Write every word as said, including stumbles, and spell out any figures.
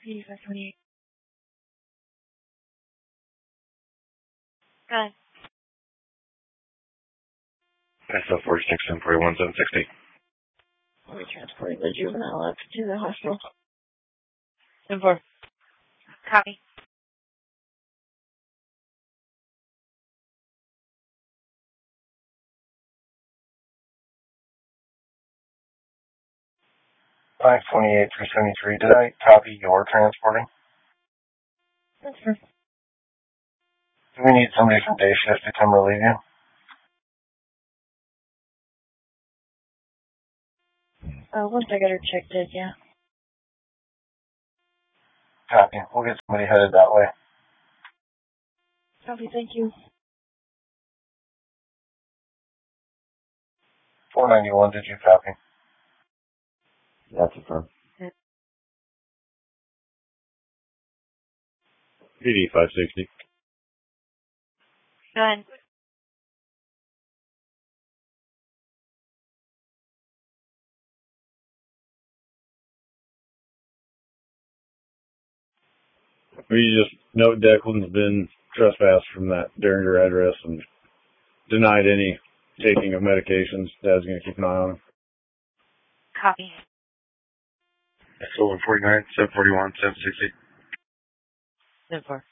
eighty-five twenty-eight. Go ahead. S L forty-six, seven forty-one, seven sixty. I'll be transporting the juvenile up to the hospital. ten four. Copy. five twenty-eight, three seventy-three. Did I copy your transporting? That's fair. Do we need somebody from day shift to come relieve you? Uh, once I get her checked in, yeah. Copy. We'll get somebody headed that way. Copy, thank you. four ninety-one, did you copy? That's a firm. P D five sixty. Go ahead. We just note Declan's been trespassed from that Derringer address and denied any taking of medications. Dad's going to keep an eye on him. Copy. S L one forty-nine, seven forty-one, seven sixty. ten four.